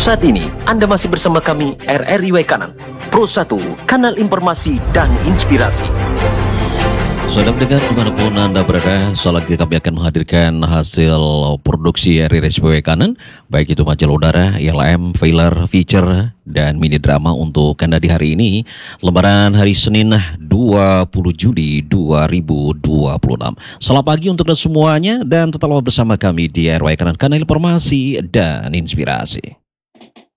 Saat ini Anda masih bersama kami RRI Kanan, Pro 1, kanal informasi dan inspirasi. Saudara pendengar dimanapun Anda berada, saat lagi kami akan menghadirkan hasil produksi RRI Kanan, baik itu majalah udara, ILM, filler, feature, dan mini drama untuk Anda di hari ini, Lebaran hari Senin 20 Juli 2026. Selamat pagi untuk Anda semuanya dan tetaplah bersama kami di RRI Kanan, kanal informasi dan inspirasi.